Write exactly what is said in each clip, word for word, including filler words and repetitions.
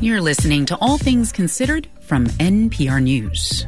You're listening to All Things Considered from N P R News.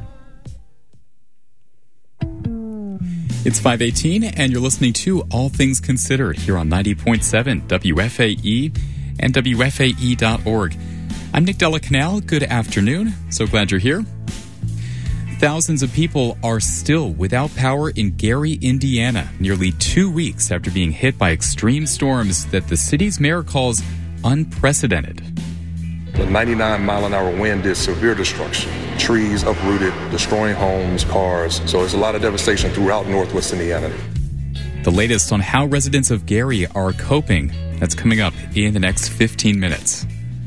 It's five eighteen, and you're listening to All Things Considered here on ninety point seven W F A E and W F A E dot org. I'm Nick Della Canal. Good afternoon. So glad you're here. Thousands of people are still without power in Gary, Indiana, nearly two weeks after being hit by extreme storms that the city's mayor calls unprecedented. The ninety-nine mile an hour wind did severe destruction. Trees uprooted, destroying homes, cars. So there's a lot of devastation throughout Northwest Indiana. The latest on how residents of Gary are coping, that's coming up in the next fifteen minutes.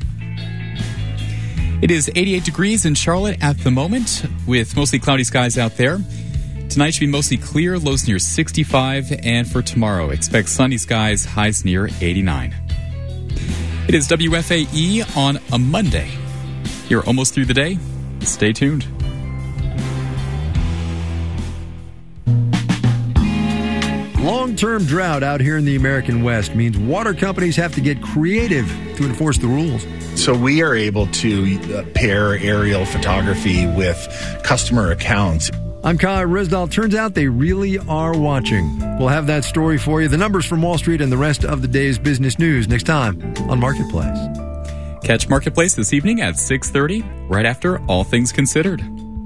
It is eighty-eight degrees in Charlotte at the moment, with mostly cloudy skies out there. Tonight should be mostly clear, lows near sixty-five, and for tomorrow, expect sunny skies, highs near eighty-nine. It is W F A E on a Monday. You're almost through the day. Stay tuned. Long-term drought out here in the American West means water companies have to get creative to enforce the rules. So we are able to pair aerial photography with customer accounts. I'm Kyle Risdall. Turns out they really are watching. We'll have that story for you. The numbers from Wall Street and the rest of the day's business news next time on Marketplace. Catch Marketplace this evening at six thirty, right after All Things Considered.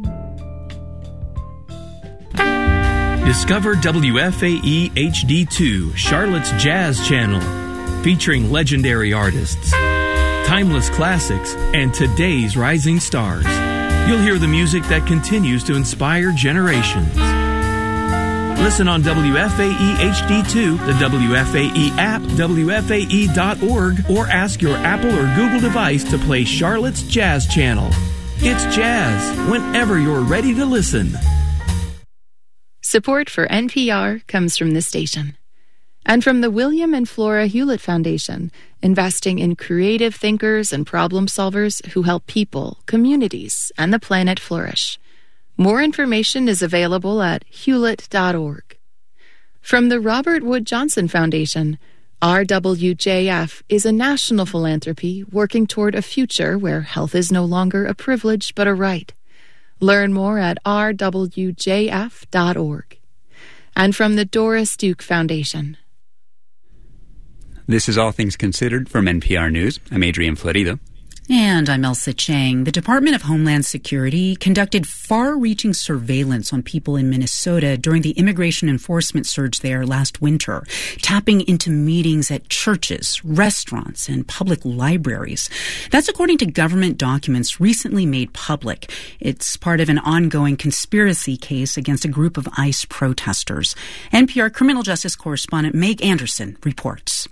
Discover W F A E H D two, Charlotte's Jazz Channel, featuring legendary artists, timeless classics, and today's rising stars. You'll hear the music that continues to inspire generations. Listen on W F A E H D two, the W F A E app, W F A E dot org, or ask your Apple or Google device to play Charlotte's Jazz Channel. It's jazz whenever you're ready to listen. Support for N P R comes from this station and from the William and Flora Hewlett Foundation, investing in creative thinkers and problem solvers who help people, communities, and the planet flourish. More information is available at hewlett dot org. From the Robert Wood Johnson Foundation, R W J F is a national philanthropy working toward a future where health is no longer a privilege but a right. Learn more at r w j f dot org. And from the Doris Duke Foundation. This is All Things Considered from N P R News. I'm Adrian Florido. And I'm Elsa Chang. The Department of Homeland Security conducted far-reaching surveillance on people in Minnesota during the immigration enforcement surge there last winter, tapping into meetings at churches, restaurants, and public libraries. That's according to government documents recently made public. It's part of an ongoing conspiracy case against a group of ICE protesters. N P R criminal justice correspondent Meg Anderson reports.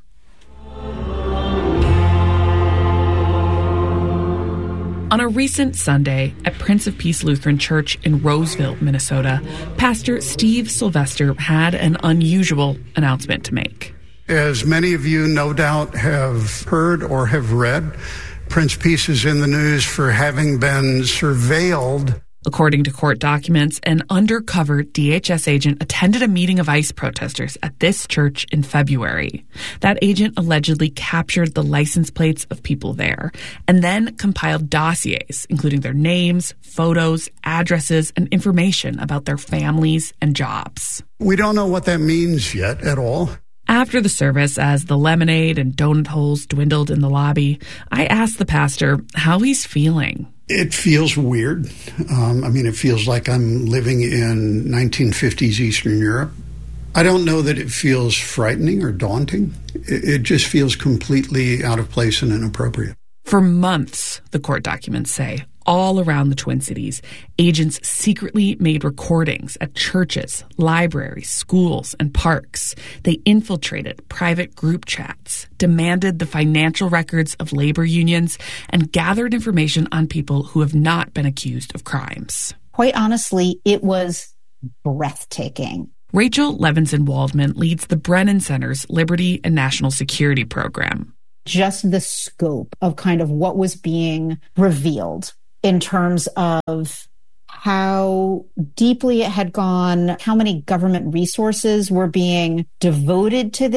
On a recent Sunday at Prince of Peace Lutheran Church in Roseville, Minnesota, Pastor Steve Sylvester had an unusual announcement to make. As many of you no doubt have heard or have read, Prince Peace is in the news for having been surveilled. According to court documents, an undercover D H S agent attended a meeting of ICE protesters at this church in February. That agent allegedly captured the license plates of people there and then compiled dossiers, including their names, photos, addresses, and information about their families and jobs. We don't know what that means yet at all. After the service, as the lemonade and donut holes dwindled in the lobby, I asked the pastor how he's feeling. It feels weird. Um, I mean, it feels like I'm living in nineteen fifties Eastern Europe. I don't know that it feels frightening or daunting. It, it just feels completely out of place and inappropriate. For months, the court documents say, all around the Twin Cities, agents secretly made recordings at churches, libraries, schools, and parks. They infiltrated private group chats, demanded the financial records of labor unions, and gathered information on people who have not been accused of crimes. Quite honestly, it was breathtaking. Rachel Levinson Waldman leads the Brennan Center's Liberty and National Security Program. Just the scope of kind of what was being revealed in terms of how deeply it had gone, how many government resources were being devoted to this.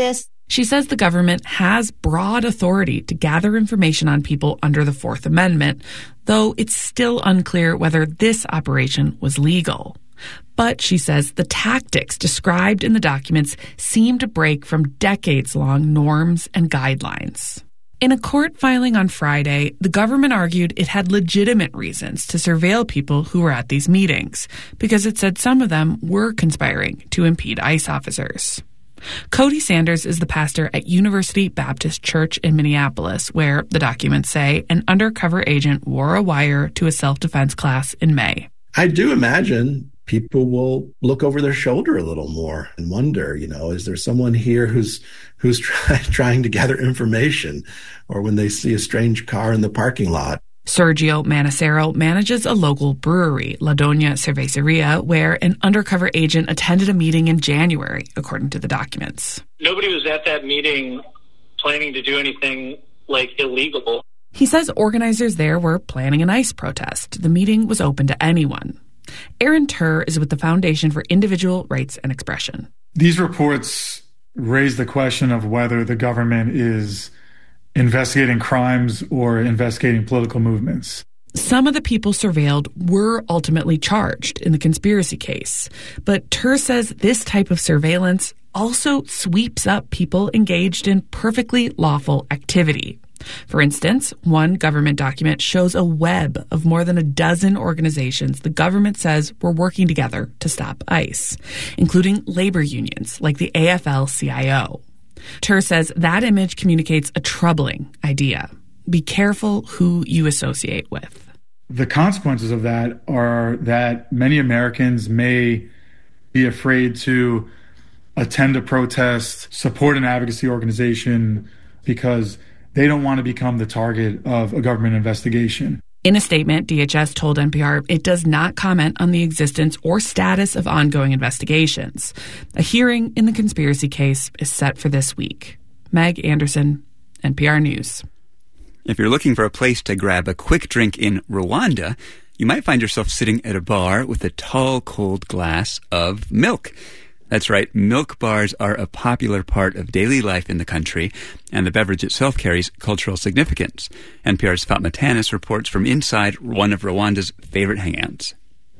She says the government has broad authority to gather information on people under the Fourth Amendment, though it's still unclear whether this operation was legal. But she says the tactics described in the documents seem to break from decades-long norms and guidelines. In a court filing on Friday, the government argued it had legitimate reasons to surveil people who were at these meetings, because it said some of them were conspiring to impede ICE officers. Cody Sanders is the pastor at University Baptist Church in Minneapolis, where, the documents say, an undercover agent wore a wire to a self-defense class in May. I do imagine people will look over their shoulder a little more and wonder, you know, is there someone here who's who's try, trying to gather information, or when they see a strange car in the parking lot. Sergio Manacero manages a local brewery, La Doña Cerveceria, where an undercover agent attended a meeting in January, according to the documents. Nobody was at that meeting planning to do anything, like, illegal. He says organizers there were planning an ICE protest. The meeting was open to anyone. Aaron Tur is with the Foundation for Individual Rights and Expression. These reports raise the question of whether the government is investigating crimes or investigating political movements. Some of the people surveilled were ultimately charged in the conspiracy case, but Tur says this type of surveillance also sweeps up people engaged in perfectly lawful activity. For instance, one government document shows a web of more than a dozen organizations the government says were working together to stop ICE, including labor unions like the A F L C I O. Tur says that image communicates a troubling idea. Be careful who you associate with. The consequences of that are that many Americans may be afraid to attend a protest, support an advocacy organization, because they don't want to become the target of a government investigation. In a statement, D H S told N P R it does not comment on the existence or status of ongoing investigations. A hearing in the conspiracy case is set for this week. Meg Anderson, N P R News. If you're looking for a place to grab a quick drink in Rwanda, you might find yourself sitting at a bar with a tall, cold glass of milk. That's right, milk bars are a popular part of daily life in the country, and the beverage itself carries cultural significance. N P R's Fatma Tanis reports from inside one of Rwanda's favorite hangouts.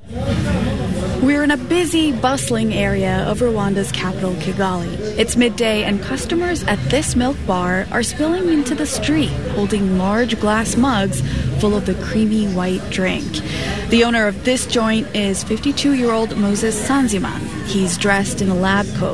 We're in a busy, bustling area of Rwanda's capital, Kigali. It's midday, and customers at this milk bar are spilling into the street, holding large glass mugs full of the creamy white drink. The owner of this joint is fifty-two-year-old Moses Sanziman. He's dressed in a lab coat.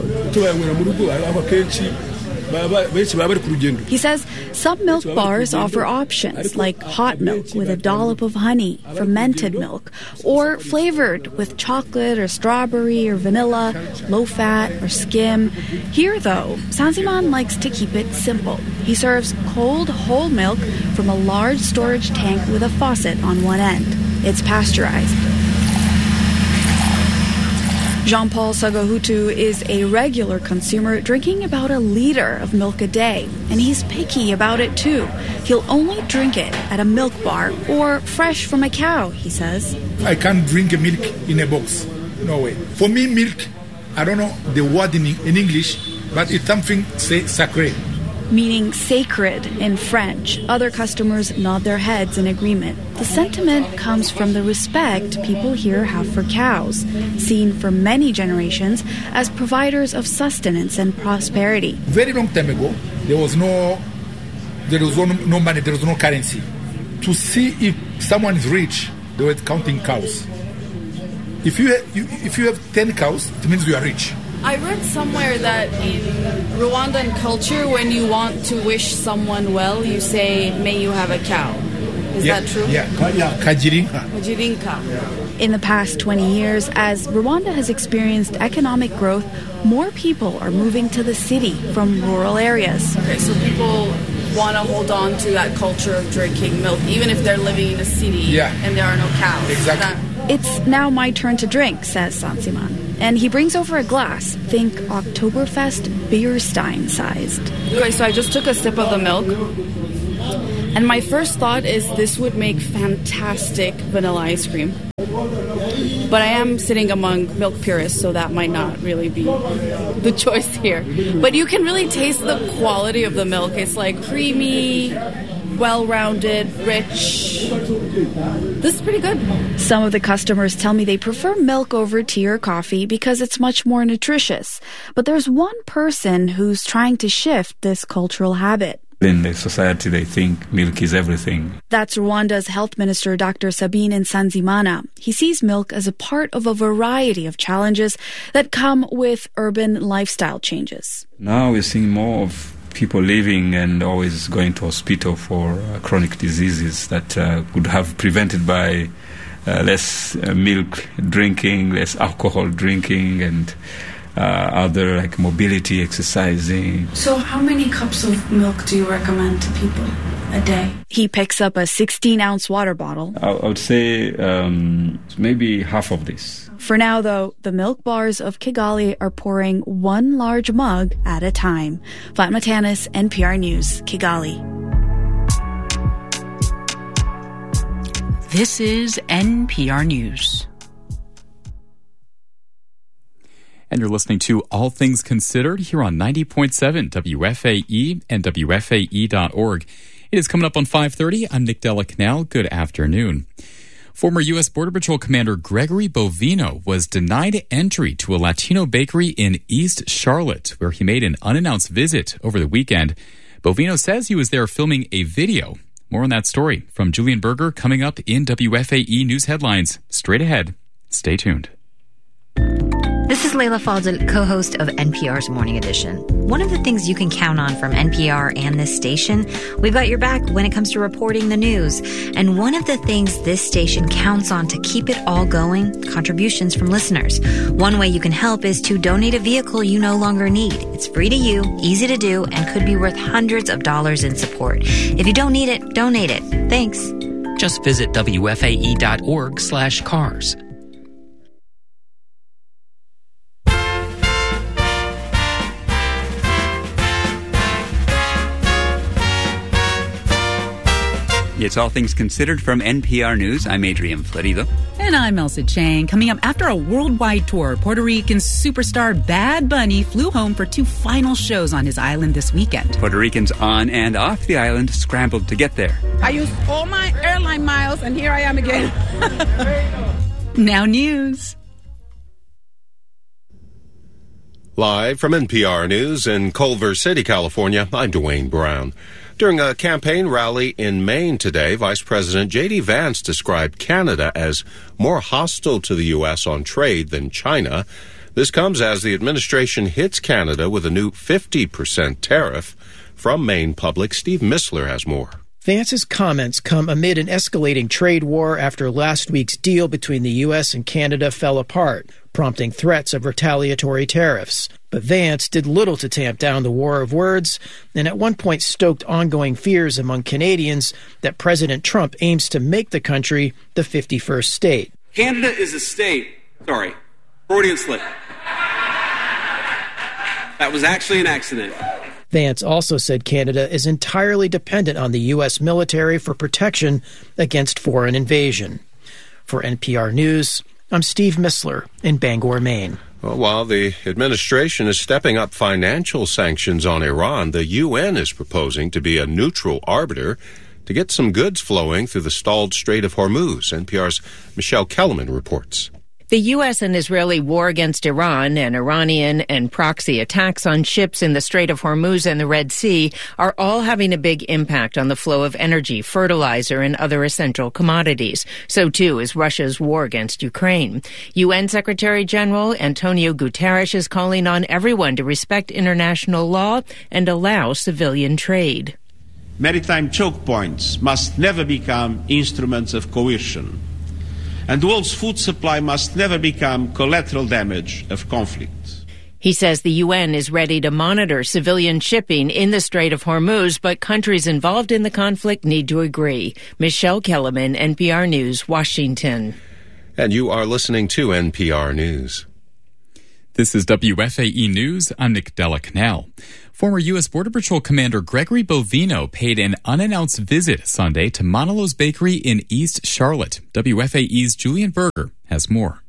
He says some milk bars offer options like hot milk with a dollop of honey, fermented milk, or flavored with chocolate or strawberry or vanilla, low fat or skim. Here, though, Sanziman likes to keep it simple. He serves cold whole milk from a large storage tank with a faucet on one end. It's pasteurized. Jean-Paul Sagahutu is a regular consumer, drinking about a liter of milk a day, and he's picky about it too. He'll only drink it at a milk bar or fresh from a cow, he says. I can't drink milk in a box. No way. For me, milk, I don't know the word in, in English, but it's something, say, sacré. Meaning sacred in French. Other customers nod their heads in agreement. The sentiment comes from the respect people here have for cows, seen for many generations as providers of sustenance and prosperity. Very long time ago, there was no, there was no, no money, there was no currency. To see if someone is rich, they were counting cows. If you, you if you have ten cows, it means you are rich. I read somewhere that in Rwandan culture, when you want to wish someone well, you say, may you have a cow. Is yeah, that true? Yeah, Kajirinka. Kajirinka. In the past twenty years, as Rwanda has experienced economic growth, more people are moving to the city from rural areas. Okay, so people want to hold on to that culture of drinking milk, even if they're living in a city yeah. and there are no cows. Exactly. That- It's now my turn to drink, says Sanziman. And he brings over a glass, think Oktoberfest beer stein sized. Okay, so I just took a sip of the milk. And my first thought is this would make fantastic vanilla ice cream. But I am sitting among milk purists, so that might not really be the choice here. But you can really taste the quality of the milk. It's like creamy, well-rounded, rich. This is pretty good. Some of the customers tell me they prefer milk over tea or coffee because it's much more nutritious. But there's one person who's trying to shift this cultural habit. In the society, they think milk is everything. That's Rwanda's health minister, Doctor Sabin Nsanzimana. He sees milk as a part of a variety of challenges that come with urban lifestyle changes. Now we're seeing more of people living and always going to hospital for uh, chronic diseases that uh, could have prevented by uh, less uh, milk drinking, less alcohol drinking, and Uh, other like mobility, exercising. So how many cups of milk do you recommend to people a day? He picks up a sixteen-ounce water bottle. I, I would say um, maybe half of this. For now, though, the milk bars of Kigali are pouring one large mug at a time. Fatma Tanis, N P R News, Kigali. This is N P R News. And you're listening to All Things Considered here on ninety point seven W F A E and W F A E dot org. It is coming up on five thirty. I'm Nick Della Canal. Good afternoon. Former U S Border Patrol Commander Gregory Bovino was denied entry to a Latino bakery in East Charlotte, where he made an unannounced visit over the weekend. Bovino says he was there filming a video. More on that story from Julian Berger coming up in W F A E News Headlines. Straight ahead. Stay tuned. This is Leila Fadel, co-host of N P R's Morning Edition. One of the things you can count on from N P R and this station, we've got your back when it comes to reporting the news. And one of the things this station counts on to keep it all going, contributions from listeners. One way you can help is to donate a vehicle you no longer need. It's free to you, easy to do, and could be worth hundreds of dollars in support. If you don't need it, donate it. Thanks. Just visit W F A E dot org slash cars. It's All Things Considered from N P R News. I'm Adrian Florido. And I'm Elsa Chang. Coming up, after a worldwide tour, Puerto Rican superstar Bad Bunny flew home for two final shows on his island this weekend. Puerto Ricans on and off the island scrambled to get there. I used all my airline miles, and here I am again. Now news. Live from N P R News in Culver City, California, I'm Dwayne Brown. During a campaign rally in Maine today, Vice President J D Vance described Canada as more hostile to the U S on trade than China. This comes as the administration hits Canada with a new fifty percent tariff. From Maine Public, Steve Missler has more. Vance's comments come amid an escalating trade war after last week's deal between the U S and Canada fell apart, prompting threats of retaliatory tariffs. But Vance did little to tamp down the war of words, and at one point stoked ongoing fears among Canadians that President Trump aims to make the country the fifty-first state. Canada is a state. Sorry. Freudian slip. That was actually an accident. Vance also said Canada is entirely dependent on the U S military for protection against foreign invasion. For N P R News, I'm Steve Missler in Bangor, Maine. Well, while the administration is stepping up financial sanctions on Iran, the U N is proposing to be a neutral arbiter to get some goods flowing through the stalled Strait of Hormuz. N P R's Michelle Kellerman reports. The U S and Israeli war against Iran and Iranian and proxy attacks on ships in the Strait of Hormuz and the Red Sea are all having a big impact on the flow of energy, fertilizer, and other essential commodities. So, too, is Russia's war against Ukraine. U N Secretary General Antonio Guterres is calling on everyone to respect international law and allow civilian trade. Maritime choke points must never become instruments of coercion. And the world's food supply must never become collateral damage of conflict. He says the U N is ready to monitor civilian shipping in the Strait of Hormuz, but countries involved in the conflict need to agree. Michelle Kellerman, N P R News, Washington. And you are listening to N P R News. This is W F A E News. I'm Nick Della Canal. Former U S Border Patrol Commander Gregory Bovino paid an unannounced visit Sunday to Manilo's Bakery in East Charlotte. W F A E's Julian Berger has more.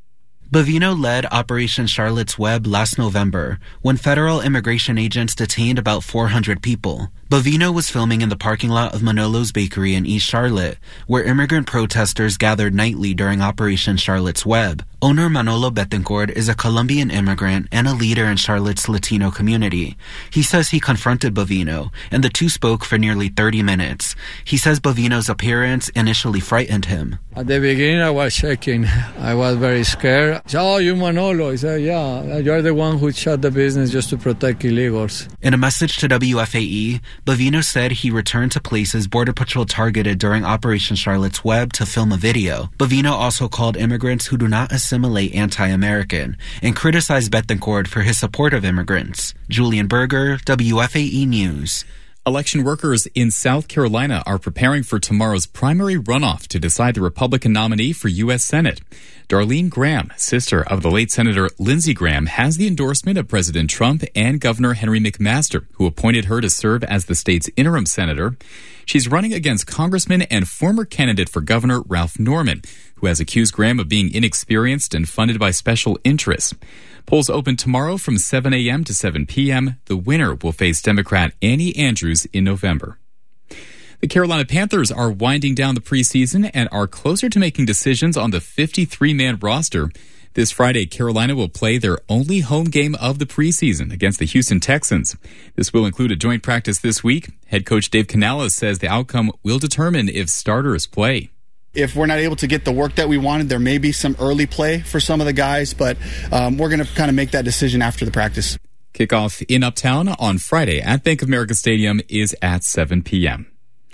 Bovino led Operation Charlotte's Web last November when federal immigration agents detained about four hundred people. Bovino was filming in the parking lot of Manolo's Bakery in East Charlotte, where immigrant protesters gathered nightly during Operation Charlotte's Web. Owner Manolo Betancourt is a Colombian immigrant and a leader in Charlotte's Latino community. He says he confronted Bovino, and the two spoke for nearly thirty minutes. He says Bovino's appearance initially frightened him. At the beginning, I was shaking. I was very scared. Oh, you Manolo. He said, yeah, you're the one who shut the business just to protect illegals. In a message to W F A E, Bovino said he returned to places Border Patrol targeted during Operation Charlotte's Web to film a video. Bovino also called immigrants who do not assimilate anti-American and criticized Betancourt for his support of immigrants. Julian Berger, W F A E News. Election workers in South Carolina are preparing for tomorrow's primary runoff to decide the Republican nominee for U S Senate. Darlene Graham, sister of the late Senator Lindsey Graham, has the endorsement of President Trump and Governor Henry McMaster, who appointed her to serve as the state's interim senator. She's running against Congressman and former candidate for governor Ralph Norman, who has accused Graham of being inexperienced and funded by special interests. Polls open tomorrow from seven a.m. to seven p.m. The winner will face Democrat Annie Andrews in November. The Carolina Panthers are winding down the preseason and are closer to making decisions on the fifty-three man roster. This Friday, Carolina will play their only home game of the preseason against the Houston Texans. This will include a joint practice this week. Head coach Dave Canales says the outcome will determine if starters play. If we're not able to get the work that we wanted, there may be some early play for some of the guys, but um, we're going to kind of make that decision after the practice. Kickoff in Uptown on Friday at Bank of America Stadium is at seven p.m.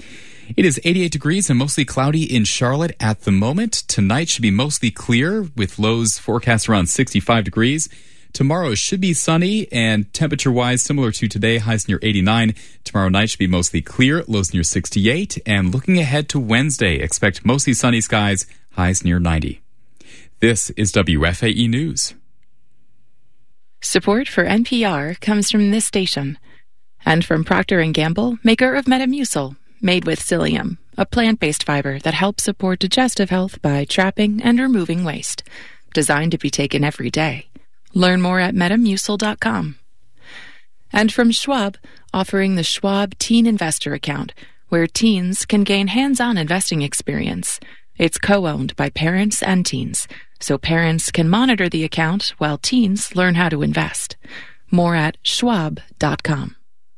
It is eighty-eight degrees and mostly cloudy in Charlotte at the moment. Tonight should be mostly clear with lows forecast around sixty-five degrees. Tomorrow should be sunny and temperature-wise similar to today, highs near eighty-nine. Tomorrow night should be mostly clear, lows near sixty-eight. And looking ahead to Wednesday, expect mostly sunny skies, highs near ninety. This is W F A E News. Support for N P R comes from this station and from Procter and Gamble, maker of Metamucil, made with psyllium, a plant-based fiber that helps support digestive health by trapping and removing waste. Designed to be taken every day. Learn more at metamucil dot com. And from Schwab, offering the Schwab Teen Investor Account, where teens can gain hands-on investing experience. It's co-owned by parents and teens, so parents can monitor the account while teens learn how to invest. More at schwab dot com.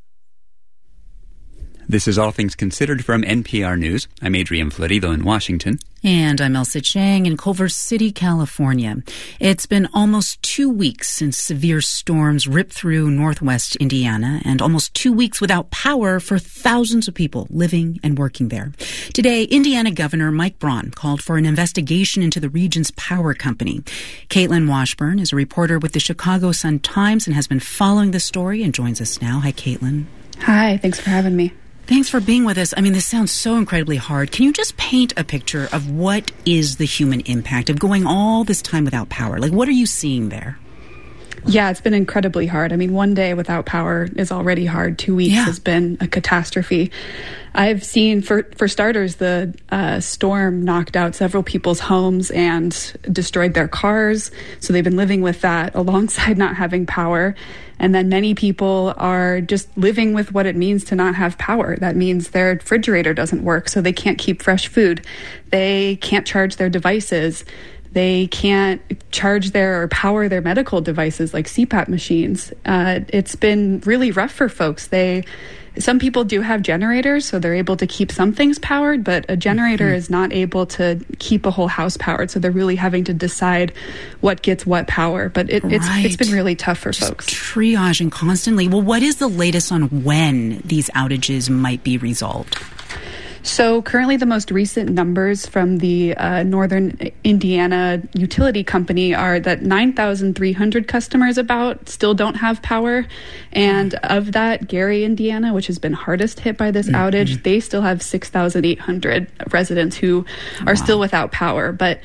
This is All Things Considered from N P R News. I'm Adrian Florido in Washington. And I'm Elsa Chang in Culver City, California. It's been almost two weeks since severe storms ripped through northwest Indiana, and almost two weeks without power for thousands of people living and working there. Today, Indiana Governor Mike Braun called for an investigation into the region's power company. Caitlin Washburn is a reporter with the Chicago Sun-Times and has been following the story and joins us now. Hi, Caitlin. Hi, thanks for having me. Thanks for being with us. I mean, this sounds so incredibly hard. Can you just paint a picture of what is the human impact of going all this time without power? Like, what are you seeing there? Yeah, it's been incredibly hard. I mean, one day without power is already hard. Two weeks yeah. has been a catastrophe. I've seen, for, for starters, the uh, storm knocked out several people's homes and destroyed their cars. So they've been living with that alongside not having power. And then many people are just living with what it means to not have power. That means their refrigerator doesn't work, so they can't keep fresh food. They can't charge their devices. They can't charge their or power their medical devices like C PAP machines. Uh, it's been really rough for folks. They, some people do have generators, so they're able to keep some things powered, but a generator mm-hmm. is not able to keep a whole house powered. So they're really having to decide what gets what power. But it, it's right. it's been really tough for Just folks. Triaging constantly. Well, what is the latest on when these outages might be resolved? So currently the most recent numbers from the uh, Northern Indiana Utility Company are that nine thousand three hundred customers about still don't have power. And of that, Gary, Indiana, which has been hardest hit by this mm-hmm. outage, they still have six thousand eight hundred residents who are wow. still without power. But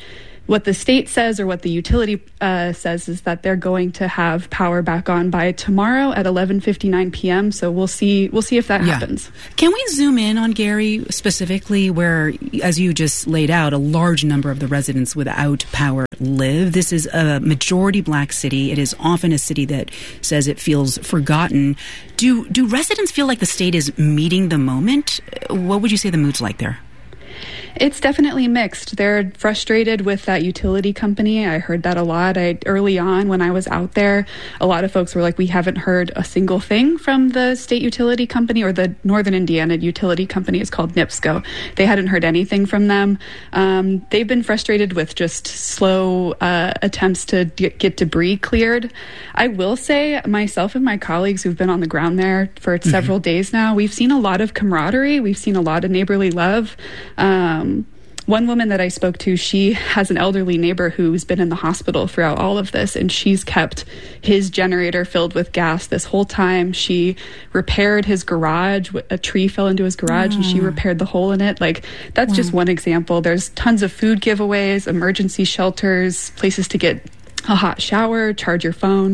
what the state says or what the utility uh, says is that they're going to have power back on by tomorrow at eleven fifty-nine p.m. So we'll see. We'll see if that Yeah. happens. Can we zoom in on Gary specifically, where, as you just laid out, a large number of the residents without power live? This is a majority black city. It is often a city that says it feels forgotten. Do do residents feel like the state is meeting the moment? What would you say the mood's like there? It's definitely mixed. They're frustrated with that utility company. I heard that a lot. I, early on when I was out there, a lot of folks were like, we haven't heard a single thing from the state utility company, or the Northern Indiana utility company is called NIPSCO. They hadn't heard anything from them. Um, they've been frustrated with just slow uh, attempts to get, get debris cleared. I will say, myself and my colleagues who've been on the ground there for mm-hmm. several days now, we've seen a lot of camaraderie. We've seen a lot of neighborly love. Um, One woman that I spoke to, she has an elderly neighbor who's been in the hospital throughout all of this, and she's kept his generator filled with gas this whole time. She repaired his garage. A tree fell into his garage, mm. and she repaired the hole in it. Like, that's wow. just one example. There's tons of food giveaways, emergency shelters, places to get a hot shower, charge your phone.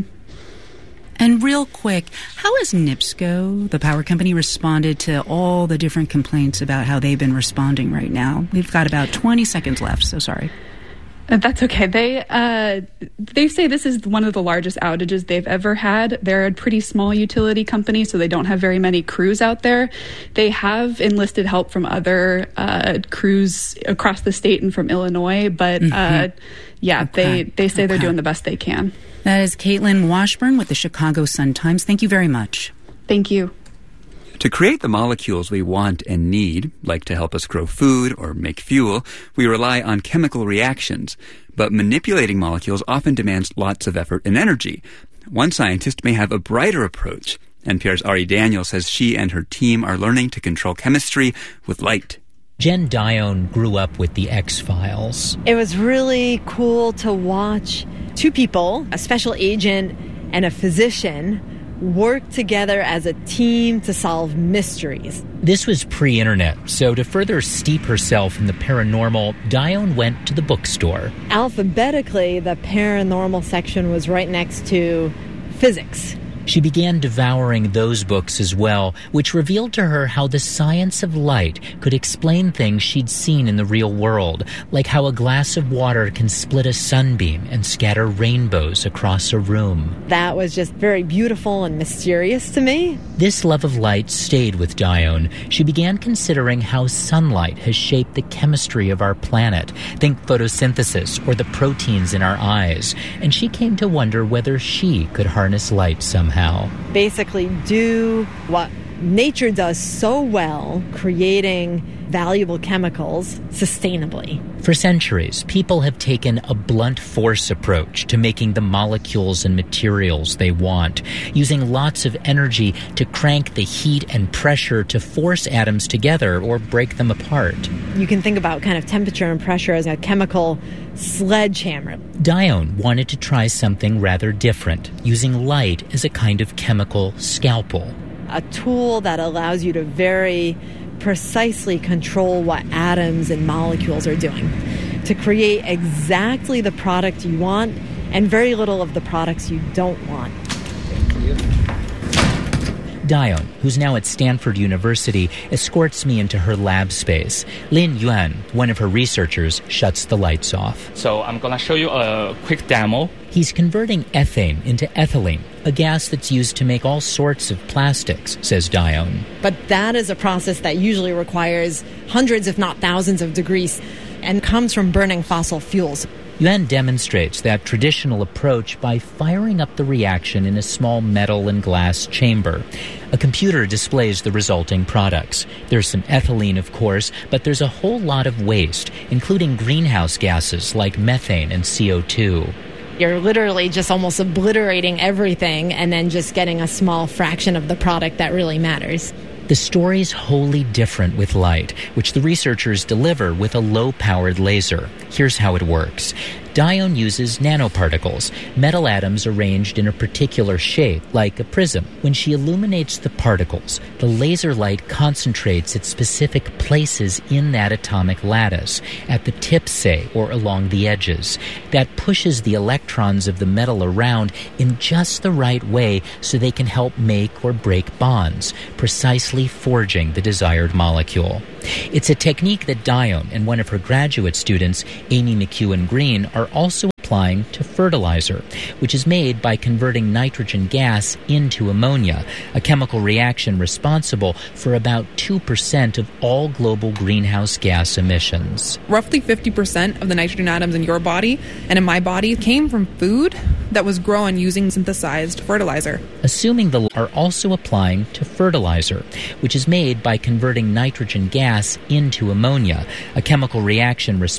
And real quick, how has NIPSCO, the power company, responded to all the different complaints about how they've been responding right now? We've got about twenty seconds left, so sorry. That's okay. They uh, they say this is one of the largest outages they've ever had. They're a pretty small utility company, so they don't have very many crews out there. They have enlisted help from other uh, crews across the state and from Illinois, but mm-hmm. uh, yeah, okay. they, they say okay. they're doing the best they can. That is Caitlin Washburn with the Chicago Sun-Times. Thank you very much. Thank you. To create the molecules we want and need, like to help us grow food or make fuel, we rely on chemical reactions. But manipulating molecules often demands lots of effort and energy. One scientist may have a brighter approach. N P R's Ari Daniel says she and her team are learning to control chemistry with light. Jen Dione grew up with the X-Files. It was really cool to watch two people, a special agent and a physician, work together as a team to solve mysteries. This was pre-internet, so to further steep herself in the paranormal, Dione went to the bookstore. Alphabetically, the paranormal section was right next to physics. She began devouring those books as well, which revealed to her how the science of light could explain things she'd seen in the real world, like how a glass of water can split a sunbeam and scatter rainbows across a room. That was just very beautiful and mysterious to me. This love of light stayed with Dione. She began considering how sunlight has shaped the chemistry of our planet. Think photosynthesis or the proteins in our eyes. And she came to wonder whether she could harness light somehow. Basically do what nature does so well, creating valuable chemicals sustainably. For centuries, people have taken a blunt force approach to making the molecules and materials they want, using lots of energy to crank the heat and pressure to force atoms together or break them apart. You can think about kind of temperature and pressure as a chemical sledgehammer. Dione wanted to try something rather different, using light as a kind of chemical scalpel. A tool that allows you to very precisely control what atoms and molecules are doing to create exactly the product you want and very little of the products you don't want. Dione, who's now at Stanford University, escorts me into her lab space. Lin Yuan, one of her researchers, shuts the lights off. So I'm going to show you a quick demo. He's converting ethane into ethylene, a gas that's used to make all sorts of plastics, says Dione. But that is a process that usually requires hundreds, if not thousands, of degrees and comes from burning fossil fuels. Yuan demonstrates that traditional approach by firing up the reaction in a small metal and glass chamber. A computer displays the resulting products. There's some ethylene, of course, but there's a whole lot of waste, including greenhouse gases like methane and C O two. You're literally just almost obliterating everything and then just getting a small fraction of the product that really matters. The story's wholly different with light, which the researchers deliver with a low-powered laser. Here's how it works. Dione uses nanoparticles, metal atoms arranged in a particular shape, like a prism. When she illuminates the particles, the laser light concentrates at specific places in that atomic lattice, at the tips, say, or along the edges. That pushes the electrons of the metal around in just the right way so they can help make or break bonds, precisely forging the desired molecule. It's a technique that Dione and one of her graduate students, Amy McEwen Green, are also applying to fertilizer, which is made by converting nitrogen gas into ammonia, a chemical reaction responsible for about two percent of all global greenhouse gas emissions. Roughly fifty percent of the nitrogen atoms in your body and in my body came from food that was grown using synthesized fertilizer. Assuming the are also applying to fertilizer, which is made by converting nitrogen gas into ammonia, a chemical reaction responsible